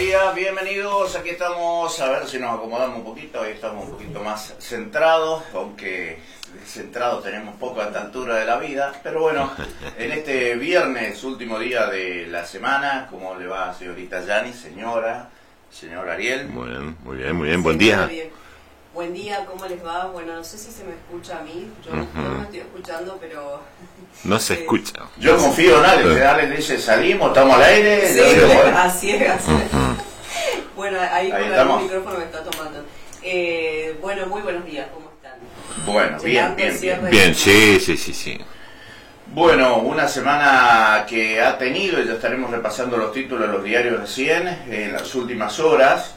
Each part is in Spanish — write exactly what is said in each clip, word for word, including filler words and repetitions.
días, bienvenidos. Aquí estamos, a ver si nos acomodamos un poquito. Ahí estamos un poquito más centrados, aunque centrados tenemos poco a esta altura de la vida. Pero bueno, en este viernes, último día de la semana, ¿cómo le va, señorita Yani, señora, señor Ariel? Muy bien, muy bien, muy bien, buen día. Bien. Buen día, ¿cómo les va? Bueno, no sé si se me escucha a mí, yo uh-huh. no me estoy escuchando, pero... No se escucha. Yo confío en Alex, uh-huh. Alex dice, salimos, estamos al aire. Sí, digo, bueno. así es, así es. Uh-huh. Bueno, ahí, ahí con el micrófono me está tomando. Eh, bueno, muy buenos días, ¿cómo están? Bueno, bien, bien, bien. Bien, sí, sí, sí, sí. Bueno, una semana que ha tenido, y ya estaremos repasando los títulos de los diarios recién, en las últimas horas,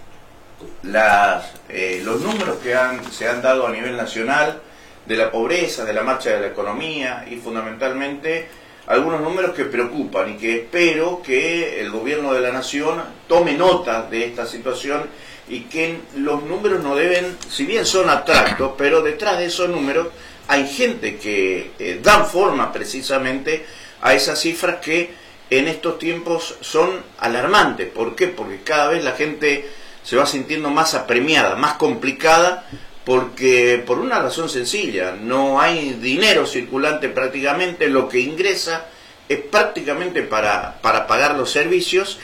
las, eh, los números que han, se han dado a nivel nacional de la pobreza, de la marcha de la economía y fundamentalmente algunos números que preocupan y que espero que el gobierno de la nación tome nota de esta situación y que los números no deben, si bien son abstractos, pero detrás de esos números hay gente que eh, dan forma precisamente a esas cifras que en estos tiempos son alarmantes. ¿Por qué? Porque cada vez la gente se va sintiendo más apremiada, más complicada, porque por una razón sencilla, no hay dinero circulante prácticamente, lo que ingresa es prácticamente para, para pagar los servicios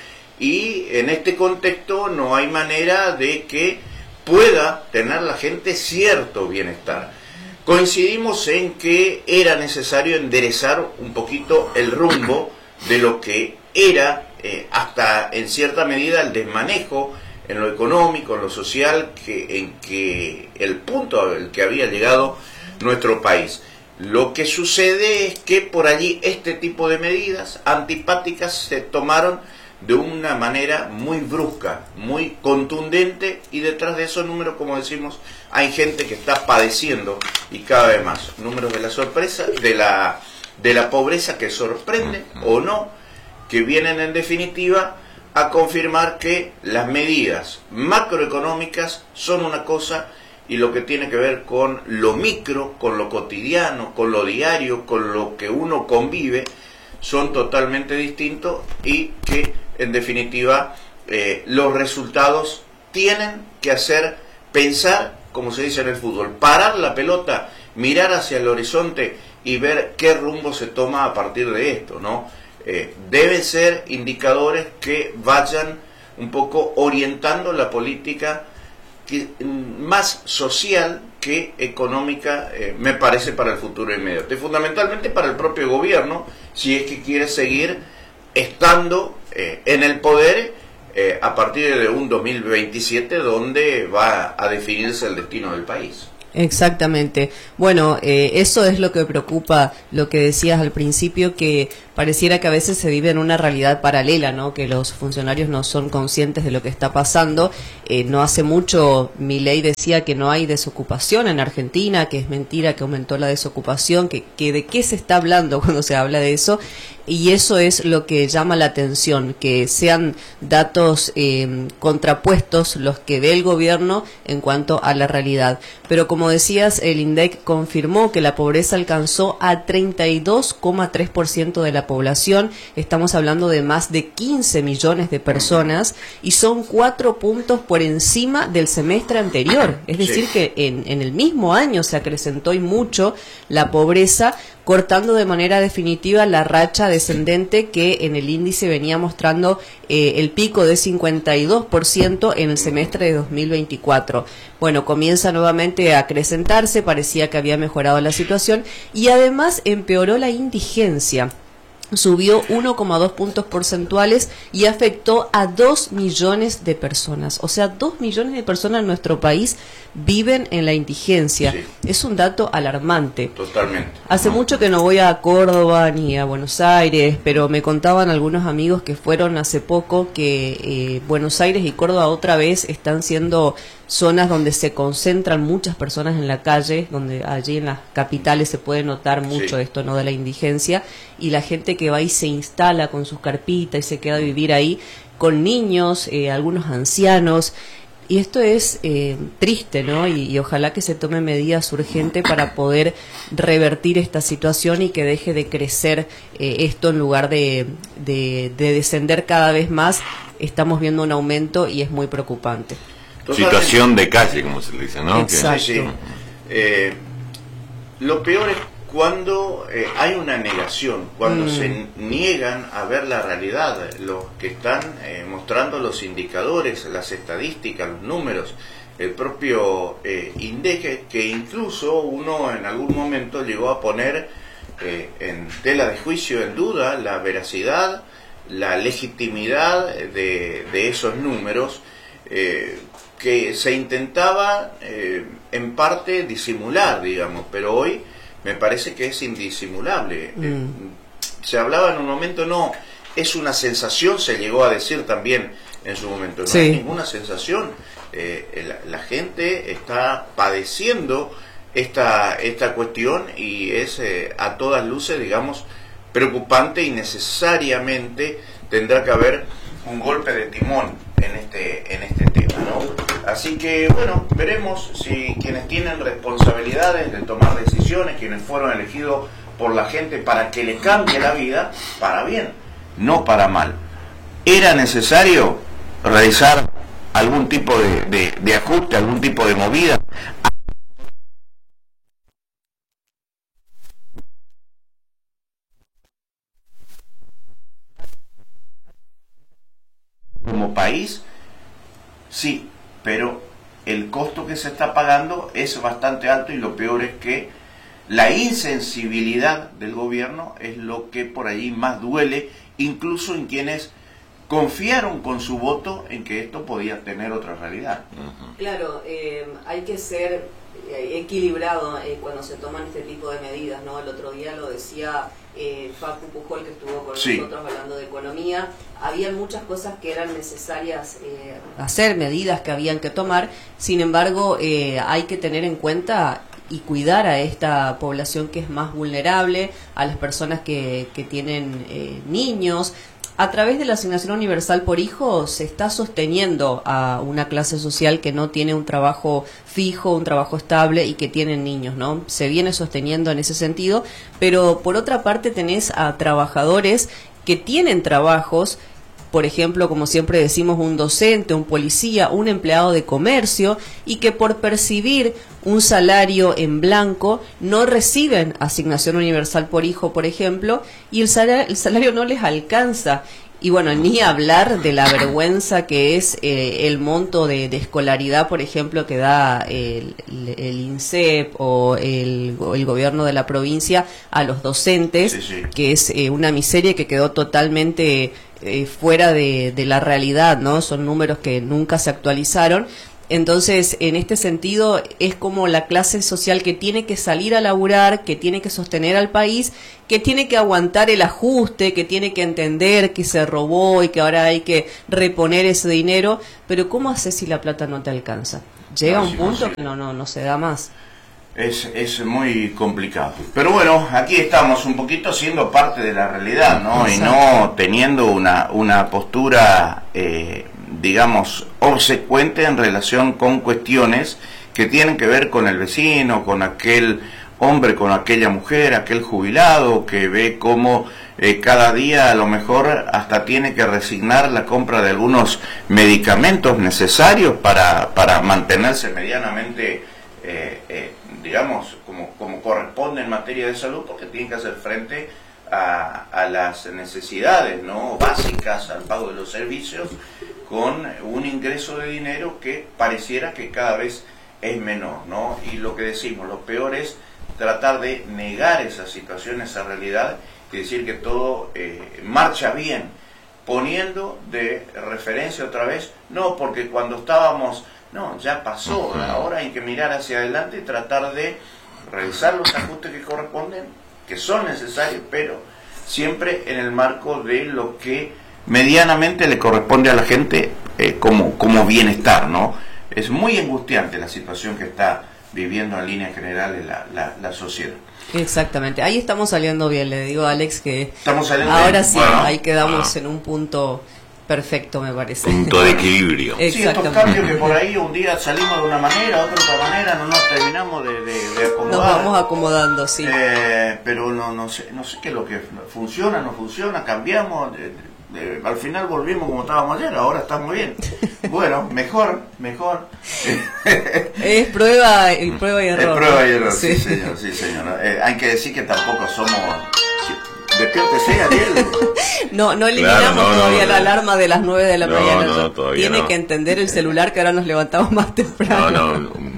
y en este contexto no hay manera de que pueda tener la gente cierto bienestar. Coincidimos en que era necesario enderezar un poquito el rumbo de lo que era eh, hasta en cierta medida el desmanejo en lo económico, en lo social, que, en que el punto al que había llegado nuestro país. Lo que sucede es que por allí este tipo de medidas antipáticas se tomaron de una manera muy brusca, muy contundente, y detrás de esos números, como decimos, hay gente que está padeciendo y cada vez más. Números de la sorpresa, de la, de la pobreza que sorprende o no, que vienen en definitiva a confirmar que las medidas macroeconómicas son una cosa y lo que tiene que ver con lo micro, con lo cotidiano, con lo diario, con lo que uno convive, son totalmente distintos y que en definitiva eh, los resultados tienen que hacer pensar, como se dice en el fútbol, parar la pelota, mirar hacia el horizonte y ver qué rumbo se toma a partir de esto, ¿no? Eh, deben ser indicadores que vayan un poco orientando la política que, más social que económica, eh, me parece, para el futuro inmediato y fundamentalmente para el propio gobierno, si es que quiere seguir estando eh, en el poder eh, a partir de un dos mil veintisiete donde va a definirse el destino del país. Exactamente. Bueno, eh, eso es lo que preocupa, lo que decías al principio, que pareciera que a veces se vive en una realidad paralela, ¿no? Que los funcionarios no son conscientes de lo que está pasando. Eh, no hace mucho Milei decía que no hay desocupación en Argentina, que es mentira, que aumentó la desocupación, que, que de qué se está hablando cuando se habla de eso. Y eso es lo que llama la atención, que sean datos eh, contrapuestos los que dé el gobierno en cuanto a la realidad. Pero como decías, el INDEC confirmó que la pobreza alcanzó a treinta y dos coma tres por ciento de la población. Estamos hablando de más de quince millones de personas y son cuatro puntos por encima del semestre anterior. Es decir, sí, que en, en el mismo año se acrecentó y mucho la pobreza, cortando de manera definitiva la racha descendente que en el índice venía mostrando eh, el pico de cincuenta y dos por ciento en el semestre de dos mil veinticuatro. Bueno, comienza nuevamente a acrecentarse, parecía que había mejorado la situación y además empeoró la indigencia. Subió uno coma dos puntos porcentuales y afectó a dos millones de personas. O sea, dos millones de personas en nuestro país viven en la indigencia. Sí. Es un dato alarmante. Totalmente. Hace no. mucho que no voy a Córdoba ni a Buenos Aires, pero me contaban algunos amigos que fueron hace poco que eh, Buenos Aires y Córdoba otra vez están siendo zonas donde se concentran muchas personas en la calle, donde allí en las capitales se puede notar mucho sí. esto, ¿no?, de la indigencia, y la gente que va y se instala con sus carpitas y se queda a vivir ahí, con niños, eh, algunos ancianos. Y esto es eh, triste, ¿no? Y, y ojalá que se tomen medidas urgentes para poder revertir esta situación y que deje de crecer eh, esto en lugar de, de, de descender cada vez más. Estamos viendo un aumento y es muy preocupante. Situación de calle, como se le dice, ¿no? Exacto. Sí, sí. Eh, lo peor es cuando eh, hay una negación, cuando mm. se niegan a ver la realidad, los que están eh, mostrando los indicadores, las estadísticas, los números, el propio eh, INDEC, que incluso uno en algún momento llegó a poner eh, en tela de juicio, en duda, la veracidad, la legitimidad de, de esos números, eh, que se intentaba eh, en parte disimular, digamos, pero hoy me parece que es indisimulable. Mm. Eh, se hablaba en un momento, no, es una sensación, se llegó a decir también en su momento, no sí. hay ninguna sensación. Eh, la, la gente está padeciendo esta, esta cuestión y es eh, a todas luces, digamos, preocupante, y necesariamente tendrá que haber un golpe de timón en este, en este tema, ¿no? Así que, bueno, veremos si quienes tienen responsabilidades de tomar decisiones, quienes fueron elegidos por la gente para que le cambie la vida, para bien, no para mal. ¿Era necesario realizar algún tipo de, de, de ajuste, algún tipo de movida? Como país, sí, pero el costo que se está pagando es bastante alto, y lo peor es que la insensibilidad del gobierno es lo que por ahí más duele, incluso en quienes confiaron con su voto en que esto podía tener otra realidad. Claro, eh, hay que ser equilibrado eh, cuando se toman este tipo de medidas, ¿no? El otro día lo decía eh, Facu Pujol, que estuvo con sí. nosotros hablando de economía. Había muchas cosas que eran necesarias eh, hacer, medidas que habían que tomar. Sin embargo, eh, hay que tener en cuenta y cuidar a esta población que es más vulnerable, a las personas que, que tienen eh, niños. A través de la asignación universal por hijo se está sosteniendo a una clase social que no tiene un trabajo fijo, un trabajo estable y que tienen niños, ¿no? Se viene sosteniendo en ese sentido, pero por otra parte tenés a trabajadores que tienen trabajos, por ejemplo, como siempre decimos, un docente, un policía, un empleado de comercio, y que por percibir un salario en blanco no reciben asignación universal por hijo, por ejemplo, y el salario, el salario no les alcanza. Y bueno, ni hablar de la vergüenza que es eh, el monto de, de escolaridad, por ejemplo, que da el, el INSEP o el, o el gobierno de la provincia a los docentes, sí, sí. que es eh, una miseria que quedó totalmente eh, fuera de, de la realidad, ¿no? Son números que nunca se actualizaron. Entonces, en este sentido, es como la clase social que tiene que salir a laburar, que tiene que sostener al país, que tiene que aguantar el ajuste, que tiene que entender que se robó y que ahora hay que reponer ese dinero. Pero ¿cómo haces si la plata no te alcanza? Llega no, un sí, punto no, sí. que no, no, no se da más. Es, es muy complicado. Pero bueno, aquí estamos un poquito siendo parte de la realidad, ¿no? Exacto. Y no teniendo una, una postura... Eh, digamos, obsecuente en relación con cuestiones que tienen que ver con el vecino, con aquel hombre, con aquella mujer, aquel jubilado que ve cómo eh, cada día a lo mejor hasta tiene que resignar la compra de algunos medicamentos necesarios para, para mantenerse medianamente, eh, eh, digamos, como, como corresponde en materia de salud, porque tiene que hacer frente a, a las necesidades, ¿no?, básicas, al pago de los servicios, con un ingreso de dinero que pareciera que cada vez es menor, ¿no? Y lo que decimos, lo peor es tratar de negar esa situación, esa realidad, y decir que todo eh, marcha bien, poniendo de referencia otra vez, no, porque cuando estábamos, no, ya pasó, ahora hay que mirar hacia adelante y tratar de realizar los ajustes que corresponden, que son necesarios, pero siempre en el marco de lo que medianamente le corresponde a la gente eh, como, como bienestar, ¿no? Es muy angustiante la situación que está viviendo en líneas generales la, la, la sociedad. Exactamente, ahí estamos saliendo bien, le digo a Alex que estamos saliendo ahora bien. sí, Bueno, ahí quedamos bueno. en un punto perfecto, me parece. Punto de equilibrio. Sí, estos cambios que por ahí un día salimos de una manera, otra de otra manera, no nos terminamos de, de, de acomodar. Nos vamos acomodando, sí. Eh, pero no, no sé, no sé qué es lo que funciona, no funciona, cambiamos. De, de, al final volvimos como estábamos ayer, ahora estamos bien. Bueno, mejor, mejor. Es prueba, y prueba y error. Es prueba y error, sí, sí, señor, sí, señor. Eh, hay que decir que tampoco somos... Despiértese, Ariel. No, no eliminamos claro, no, todavía no, la no. alarma de las nueve de la No, mañana. no, todavía Tiene no. que entender el celular que ahora nos levantamos más temprano. No, no.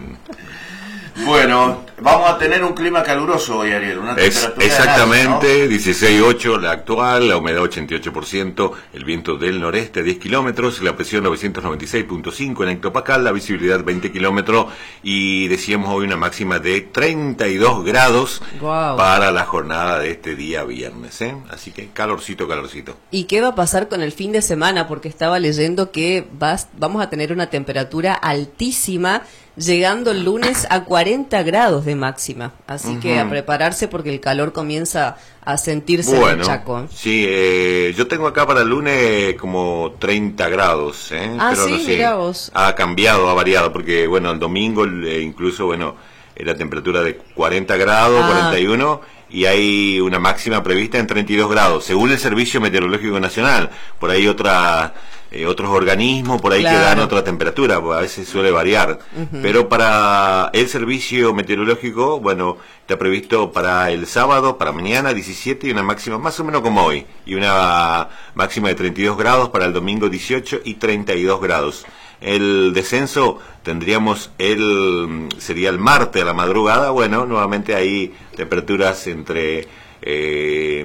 Bueno, vamos a tener un clima caluroso hoy, Ariel. Una Es temperatura exactamente de alta, ¿no? dieciséis punto ocho la actual, la humedad ochenta y ocho por ciento, el viento del noreste diez kilómetros, la presión novecientos noventa y seis punto cinco en hectopascal, la visibilidad veinte kilómetros y decíamos hoy una máxima de treinta y dos grados Wow. para la jornada de este día viernes, ¿eh? Así que calorcito, calorcito. ¿Y qué va a pasar con el fin de semana? Porque estaba leyendo que vas, vamos a tener una temperatura altísima, llegando el lunes a cuarenta grados de máxima. Así uh-huh. que a prepararse porque el calor comienza a sentirse bueno, en el Chaco. Sí, eh, yo tengo acá para el lunes como treinta grados. ¿eh? Ah, Pero sí, no sé, mirá vos. Ha cambiado, ha variado, porque bueno, el domingo eh, incluso, bueno, era temperatura de cuarenta grados, ah. cuarenta y uno, y hay una máxima prevista en treinta y dos grados, según el Servicio Meteorológico Nacional. Por ahí otra... Eh, otros organismos por ahí claro. que dan otra temperatura, pues a veces suele variar, uh-huh. pero para el servicio meteorológico, bueno, está previsto para el sábado, para mañana diecisiete y una máxima más o menos como hoy, y una máxima de treinta y dos grados para el domingo dieciocho y treinta y dos grados. El descenso tendríamos el, sería el martes a la madrugada, bueno, nuevamente hay temperaturas entre... Eh,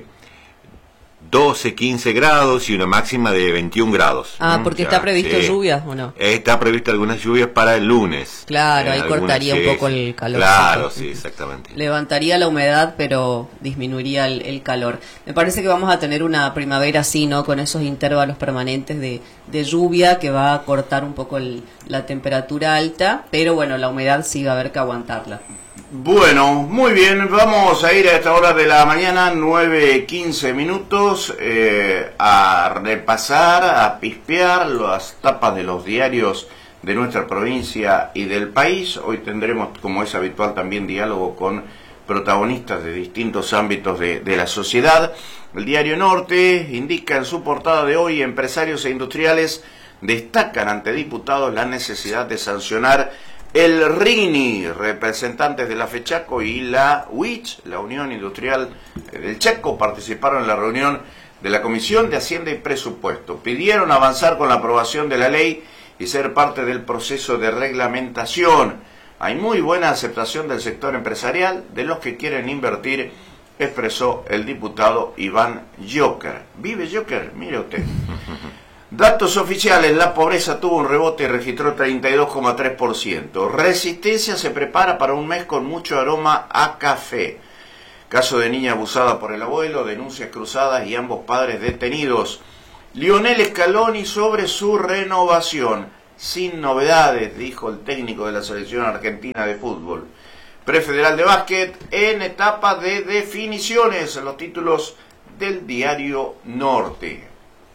doce, quince grados y una máxima de veintiún grados. Ah, porque ya, está previsto sí. lluvias, ¿o no? Está previsto algunas lluvias para el lunes. Claro, ahí algunas, cortaría sí, un poco el calor. Claro, sí, exactamente. Levantaría la humedad, pero disminuiría el, el calor. Me parece que vamos a tener una primavera así, ¿no? Con esos intervalos permanentes de, de lluvia que va a cortar un poco el, la temperatura alta, pero bueno, la humedad sí va a haber que aguantarla. Bueno, muy bien, vamos a ir a esta hora de la mañana, nueve quince minutos, eh, a repasar, a pispear las tapas de los diarios de nuestra provincia y del país. Hoy tendremos, como es habitual, también diálogo con protagonistas de distintos ámbitos de, de la sociedad. El Diario Norte indica en su portada de hoy: empresarios e industriales destacan ante diputados la necesidad de sancionar el R I N I. Representantes de la FECHACO y la U I C H, la Unión Industrial del Chaco, participaron en la reunión de la Comisión de Hacienda y Presupuesto. Pidieron avanzar con la aprobación de la ley y ser parte del proceso de reglamentación. Hay muy buena aceptación del sector empresarial, de los que quieren invertir, expresó el diputado Iván Joker. ¿Vive Joker? Mire usted. Datos oficiales: la pobreza tuvo un rebote y registró treinta y dos coma tres por ciento. Resistencia se prepara para un mes con mucho aroma a café. Caso de niña abusada por el abuelo, denuncias cruzadas y ambos padres detenidos. Lionel Scaloni sobre su renovación. Sin novedades, dijo el técnico de la selección argentina de fútbol. Prefederal de básquet en etapa de definiciones. Los títulos del Diario Norte.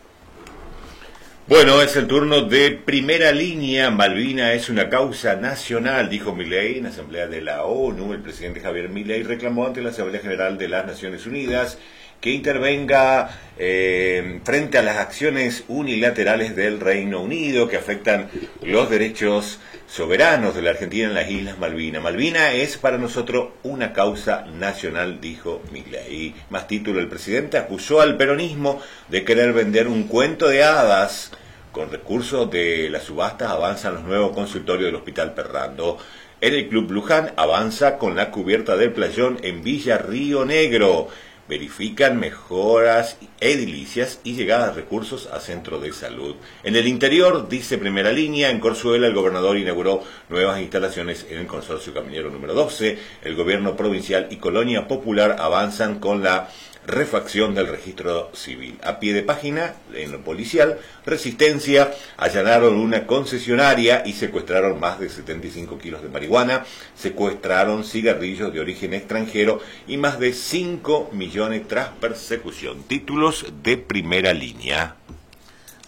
Bueno, es el turno de Primera Línea. Malvina es una causa nacional, dijo Milei en la Asamblea de la ONU. El presidente Javier Milei reclamó ante la Asamblea General de las Naciones Unidas que intervenga eh, frente a las acciones unilaterales del Reino Unido que afectan los derechos soberanos de la Argentina en las Islas Malvinas. Malvina es para nosotros una causa nacional, dijo Milei. Más título: el presidente acusó al peronismo de querer vender un cuento de hadas. Con recursos de las subastas avanzan los nuevos consultorios del Hospital Perrando. En el Club Luján avanza con la cubierta del playón en Villa Río Negro. Verifican mejoras edilicias y llegadas de recursos a centro de salud. En el interior, dice Primera Línea, en Corzuela el gobernador inauguró nuevas instalaciones en el consorcio caminero número doce. El gobierno provincial y Colonia Popular avanzan con la refacción del registro civil. A pie de página, en lo policial, Resistencia allanaron una concesionaria y secuestraron más de setenta y cinco kilos de marihuana, secuestraron cigarrillos de origen extranjero y más de cinco millones tras persecución. Títulos de Primera Línea.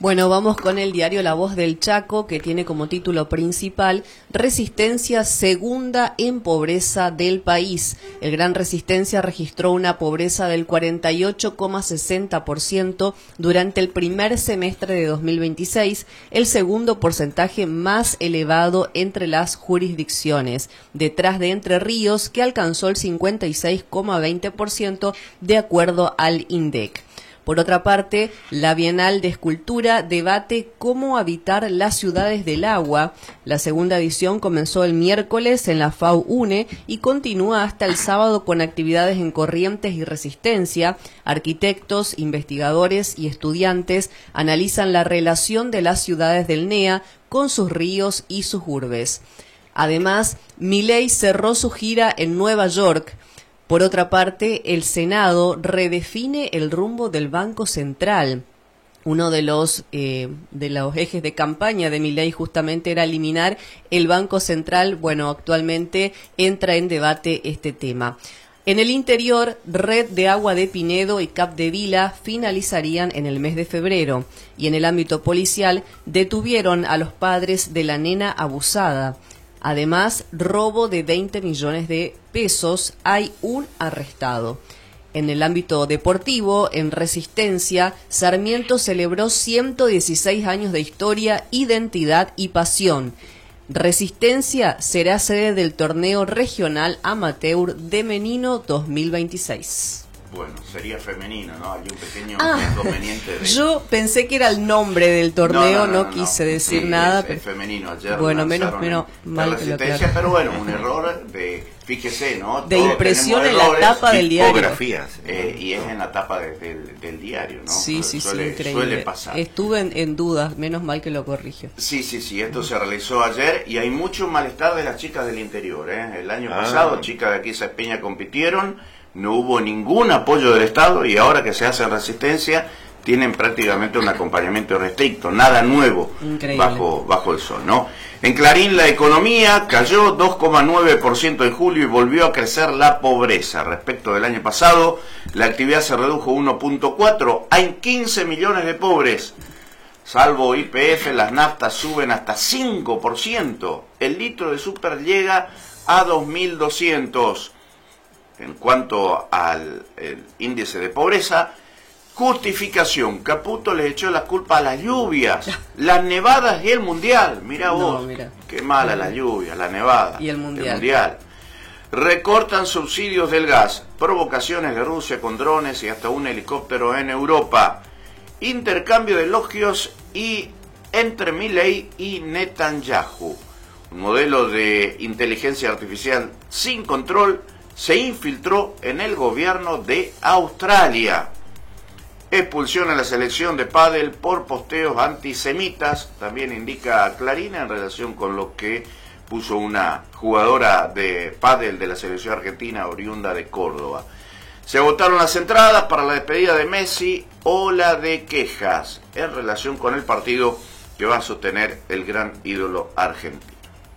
Bueno, vamos con el diario La Voz del Chaco, que tiene como título principal Resistencia segunda en pobreza del país. El Gran Resistencia registró una pobreza del cuarenta y ocho coma sesenta por ciento durante el primer semestre de dos mil veintiséis, el segundo porcentaje más elevado entre las jurisdicciones, detrás de Entre Ríos, que alcanzó el cincuenta y seis coma veinte por ciento de acuerdo al INDEC. Por otra parte, la Bienal de Escultura debate cómo habitar las ciudades del agua. La segunda edición comenzó el miércoles en la FAU UNE y continúa hasta el sábado con actividades en Corrientes y Resistencia. Arquitectos, investigadores y estudiantes analizan la relación de las ciudades del N E A con sus ríos y sus urbes. Además, Milei cerró su gira en Nueva York. Por otra parte, el Senado redefine el rumbo del Banco Central. Uno de los eh, de los ejes de campaña de Milei justamente era eliminar el Banco Central. Bueno, actualmente entra en debate este tema. En el interior, Red de Agua de Pinedo y Capdevila finalizarían en el mes de febrero. Y en el ámbito policial, detuvieron a los padres de la nena abusada. Además, robo de veinte millones de pesos, hay un arrestado. En el ámbito deportivo, en Resistencia, Sarmiento celebró ciento dieciséis años de historia, identidad y pasión. Resistencia será sede del torneo regional amateur de Menino dos mil veintiséis. Bueno, sería femenino, ¿no? Hay un pequeño ah, inconveniente de... Yo pensé que era el nombre del torneo, no, no, no, no quise no. decir sí, nada. Es, pero... es femenino, ayer bueno, menos, menos mal que lo Resistencia, pero bueno, un error de, fíjese, ¿no? De Todos impresión en errores, la tapa del diario. Tipografías, eh, y es en la tapa de, de, del diario, ¿no? Sí, sí, suele, sí, increíble. Suele pasar. Estuve en, en dudas, menos mal que lo corrigió. Sí, sí, sí, esto se realizó ayer y hay mucho malestar de las chicas del interior, ¿eh? El año ah. pasado, chicas de aquí de Peña compitieron, no hubo ningún apoyo del Estado y ahora que se hace Resistencia tienen prácticamente un acompañamiento restricto, nada nuevo bajo, bajo el sol, ¿no? En Clarín la economía cayó dos coma nueve por ciento en julio y volvió a crecer la pobreza. Respecto del año pasado, la actividad se redujo uno punto cuatro, hay quince millones de pobres. Salvo Y P F, las naftas suben hasta cinco por ciento. El litro de súper llega a dos mil doscientos. En cuanto al el índice de pobreza, justificación. Caputo le echó la culpa a las lluvias, las nevadas y el mundial. Mirá vos, no, mira. Qué mala las lluvias, la nevada y el mundial. el mundial. Recortan subsidios del gas, provocaciones de Rusia con drones y hasta un helicóptero en Europa. Intercambio de elogios y entre Milei y Netanyahu. Un modelo de inteligencia artificial sin control se infiltró en el gobierno de Australia. Expulsión a la selección de pádel por posteos antisemitas, también indica Clarín en relación con lo que puso una jugadora de pádel de la selección argentina oriunda de Córdoba. Se agotaron las entradas para la despedida de Messi, ola de quejas en relación con el partido que va a sostener el gran ídolo argentino.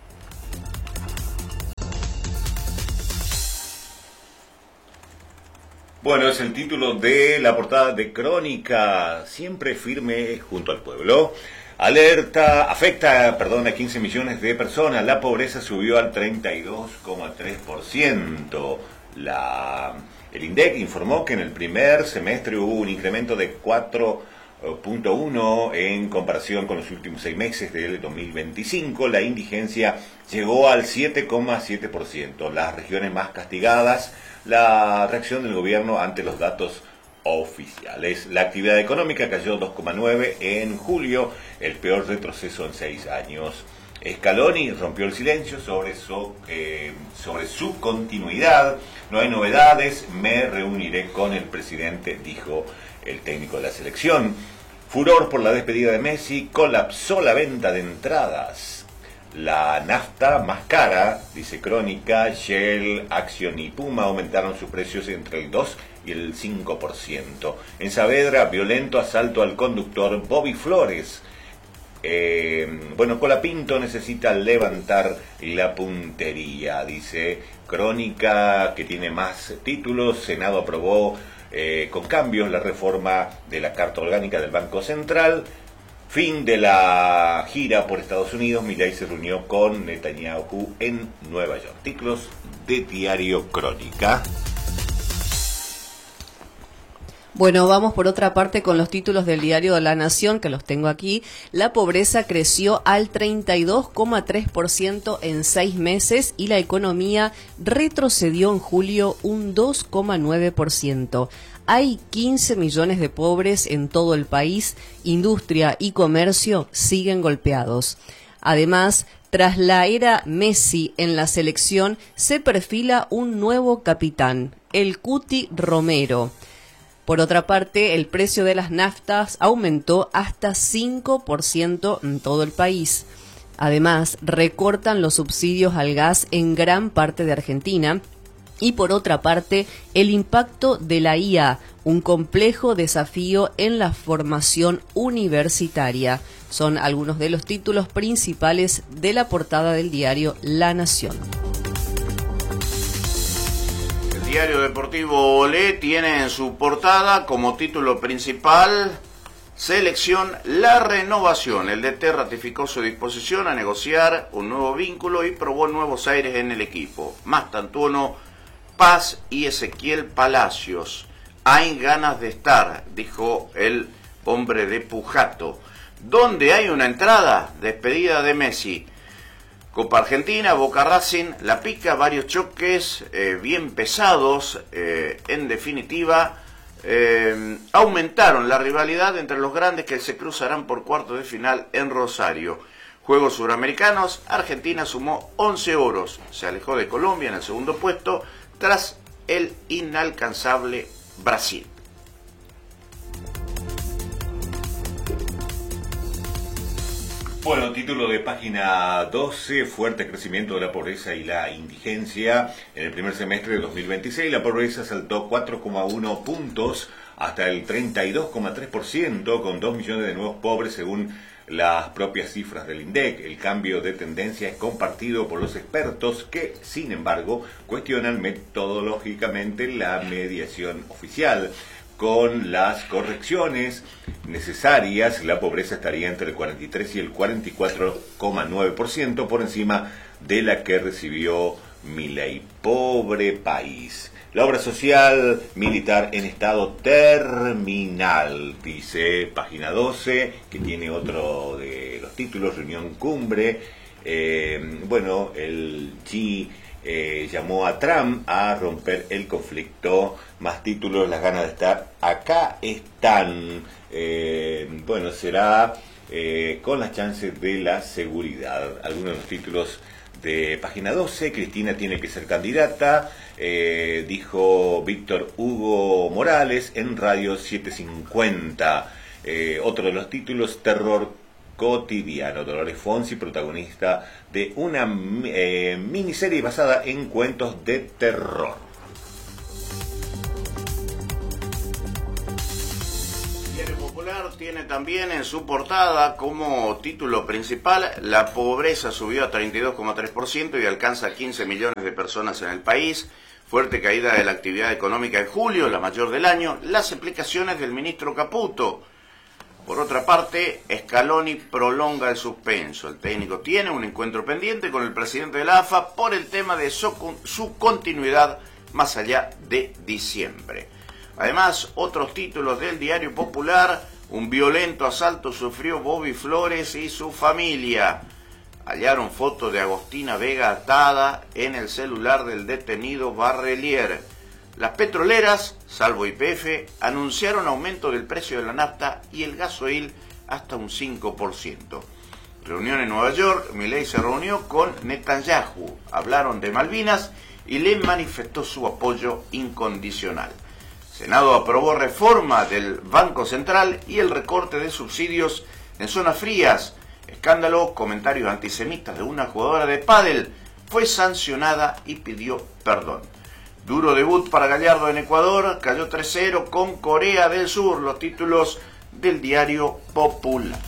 Bueno, es el título de la portada de Crónica, siempre firme junto al pueblo. Alerta, afecta, perdón, a quince millones de personas. La pobreza subió al treinta y dos coma tres por ciento. La, el INDEC informó que en el primer semestre hubo un incremento de cuatro punto uno en comparación con los últimos seis meses del dos mil veinticinco. La indigencia llegó al siete coma siete por ciento. Las regiones más castigadas, la reacción del gobierno ante los datos oficiales. La actividad económica cayó dos coma nueve en julio, el peor retroceso en seis años. Scaloni rompió el silencio sobre su, eh, sobre su continuidad. No hay novedades, me reuniré con el presidente, dijo el técnico de la selección. Furor por la despedida de Messi, colapsó la venta de entradas. La nafta más cara, dice Crónica, Shell, Action y Puma aumentaron sus precios entre el dos y el cinco por ciento. En Saavedra, violento asalto al conductor Bobby Flores. Eh, bueno, Colapinto necesita levantar la puntería, dice Crónica, que tiene más títulos. Senado aprobó eh, con cambios la reforma de la Carta Orgánica del Banco Central. Fin de la gira por Estados Unidos, Milei se reunió con Netanyahu en Nueva York. Títulos de Diario Crónica. Bueno, vamos por otra parte con los títulos del diario La Nación, que los tengo aquí. La pobreza creció al treinta y dos coma tres por ciento en seis meses y la economía retrocedió en julio un dos coma nueve por ciento. Hay quince millones de pobres en todo el país, industria y comercio siguen golpeados. Además, tras la era Messi en la selección, se perfila un nuevo capitán, el Cuti Romero. Por otra parte, el precio de las naftas aumentó hasta cinco por ciento en todo el país. Además, recortan los subsidios al gas en gran parte de Argentina. Y por otra parte, el impacto de la I A, un complejo desafío en la formación universitaria. Son algunos de los títulos principales de la portada del diario La Nación. El diario deportivo Olé tiene en su portada como título principal Selección La Renovación. El D T ratificó su disposición a negociar un nuevo vínculo y probó nuevos aires en el equipo. Mastantuono, Paz y Ezequiel Palacios. Hay ganas de estar, dijo el hombre de Pujato. ¿Dónde hay una entrada? Despedida de Messi. Copa Argentina, Boca Racing, La Pica, varios choques eh, bien pesados, eh, en definitiva, eh, aumentaron la rivalidad entre los grandes que se cruzarán por cuartos de final en Rosario. Juegos Suramericanos, Argentina sumó once oros, se alejó de Colombia en el segundo puesto tras el inalcanzable Brasil. Bueno, título de página doce, fuerte crecimiento de la pobreza y la indigencia. En el primer semestre de dos mil veintiséis la pobreza saltó cuatro coma uno puntos hasta el treinta y dos coma tres por ciento, con dos millones de nuevos pobres según las propias cifras del INDEC. El cambio de tendencia es compartido por los expertos que, sin embargo, cuestionan metodológicamente la mediación oficial. Con las correcciones necesarias, la pobreza estaría entre el cuarenta y tres y el cuarenta y cuatro coma nueve por ciento por encima de la que recibió Milei. Pobre país. La obra social militar en estado terminal, dice página doce, que tiene otro de los títulos, reunión cumbre. Eh, bueno, el G eh, llamó a Trump a romper el conflicto. Más títulos, las ganas de estar acá están. Eh, bueno, será eh, con las chances de la seguridad. Algunos de los títulos de página doce, Cristina tiene que ser candidata, eh, dijo Víctor Hugo Morales en Radio setecientos cincuenta. Eh, otro de los títulos, terror cotidiano. Dolores Fonsi, protagonista de una eh, miniserie basada en cuentos de terror. Tiene también en su portada como título principal: la pobreza subió a treinta y dos coma tres por ciento y alcanza quince millones de personas en el país. Fuerte caída de la actividad económica en julio, la mayor del año. Las explicaciones del ministro Caputo. Por otra parte, Scaloni prolonga el suspenso. El técnico tiene un encuentro pendiente con el presidente de la A F A por el tema de su, su continuidad más allá de diciembre. Además, otros títulos del Diario Popular: un violento asalto sufrió Bobby Flores y su familia. Hallaron fotos de Agostina Vega atada en el celular del detenido Barrelier. Las petroleras, salvo Y P F, anunciaron aumento del precio de la nafta y el gasoil hasta un cinco por ciento. Reunión en Nueva York, Milei se reunió con Netanyahu. Hablaron de Malvinas y le manifestó su apoyo incondicional. Senado aprobó reforma del Banco Central y el recorte de subsidios en zonas frías. Escándalo, comentarios antisemitas de una jugadora de pádel. Fue sancionada y pidió perdón. Duro debut para Gallardo en Ecuador, cayó tres cero con Corea del Sur. Los títulos del Diario Popular.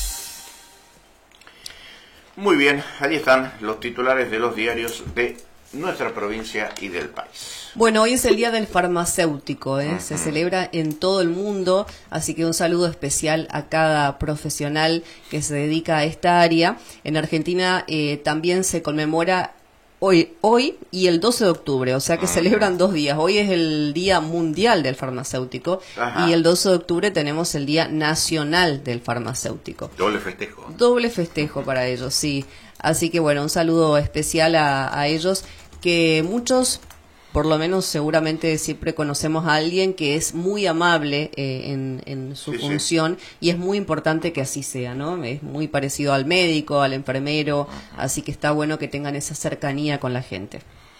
Muy bien, allí están los titulares de los diarios de nuestra provincia y del país. Bueno, hoy es el Día del Farmacéutico, ¿eh? Uh-huh. Se celebra en todo el mundo, así que un saludo especial a cada profesional que se dedica a esta área. En Argentina eh, también se conmemora hoy, hoy y el doce de octubre, o sea que uh-huh. celebran dos días. Hoy es el Día Mundial del Farmacéutico. Ajá. Y el doce de octubre tenemos el Día Nacional del Farmacéutico. Doble festejo. Doble festejo para ellos, sí. Así que bueno, un saludo especial a, a ellos, que muchos, por lo menos seguramente siempre conocemos a alguien que es muy amable eh, en, en su sí, función sí. Y es muy importante que así sea, ¿no? Es muy parecido al médico, al enfermero, uh-huh. Así que está bueno que tengan esa cercanía con la gente.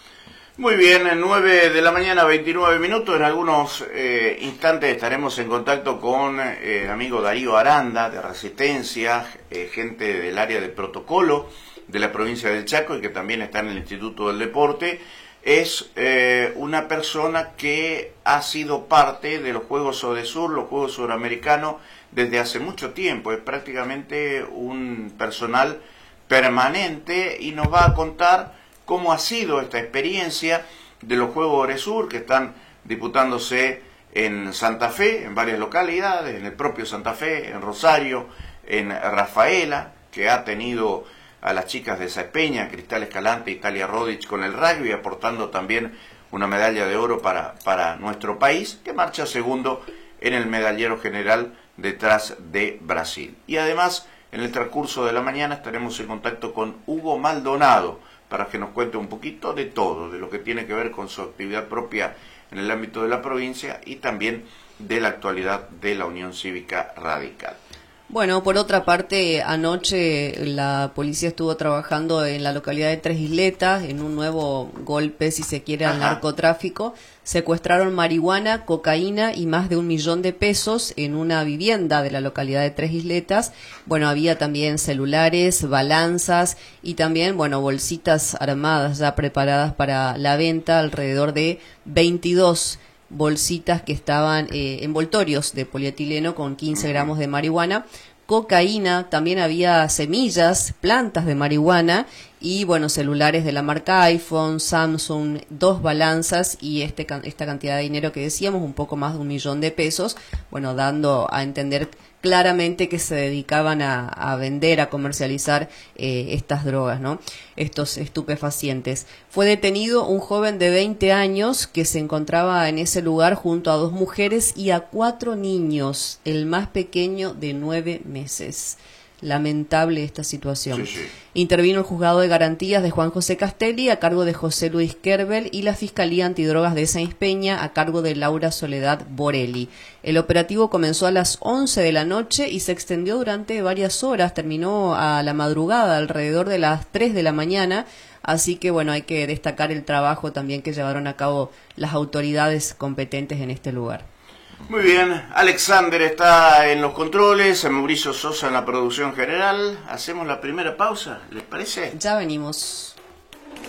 Muy bien, en nueve de la mañana, veintinueve minutos. En algunos eh, instantes estaremos en contacto con eh, el amigo Darío Aranda, de Resistencia, eh, gente del área de protocolo de la provincia del Chaco y que también está en el Instituto del Deporte. Es eh, una persona que ha sido parte de los Juegos Odesur, los Juegos Suramericanos, desde hace mucho tiempo. Es prácticamente un personal permanente y nos va a contar cómo ha sido esta experiencia de los Juegos Odesur, que están disputándose en Santa Fe, en varias localidades, en el propio Santa Fe, en Rosario, en Rafaela, que ha tenido a las chicas de Saepeña, Cristal Escalante y Talia Rodic con el rugby, aportando también una medalla de oro para, para nuestro país, que marcha segundo en el medallero general detrás de Brasil. Y además, en el transcurso de la mañana estaremos en contacto con Hugo Maldonado, para que nos cuente un poquito de todo, de lo que tiene que ver con su actividad propia en el ámbito de la provincia y también de la actualidad de la Unión Cívica Radical. Bueno, por otra parte, anoche la policía estuvo trabajando en la localidad de Tres Isletas en un nuevo golpe, si se quiere, al narcotráfico. Secuestraron marihuana, cocaína y más de un millón de pesos en una vivienda de la localidad de Tres Isletas. Bueno, había también celulares, balanzas y también, bueno, bolsitas armadas ya preparadas para la venta, alrededor de veintidós bolsitas que estaban eh, envoltorios de polietileno con quince gramos de marihuana, cocaína, también había semillas, plantas de marihuana y, bueno, celulares de la marca iPhone, Samsung, dos balanzas y este esta cantidad de dinero que decíamos, un poco más de un millón de pesos, bueno, dando a entender claramente que se dedicaban a, a vender, a comercializar eh, estas drogas, ¿no? Estos estupefacientes. Fue detenido un joven de veinte años que se encontraba en ese lugar junto a dos mujeres y a cuatro niños, el más pequeño de nueve meses. Lamentable esta situación. Sí, sí. Intervino el juzgado de garantías de Juan José Castelli a cargo de José Luis Kerbel y la Fiscalía Antidrogas de Sáenz Peña a cargo de Laura Soledad Borelli. El operativo comenzó a las once de la noche y se extendió durante varias horas, terminó a la madrugada, alrededor de las tres de la mañana, así que bueno, hay que destacar el trabajo también que llevaron a cabo las autoridades competentes en este lugar. Muy bien, Alexander está en los controles, Mauricio Sosa en la producción general. Hacemos la primera pausa, ¿les parece? Ya venimos.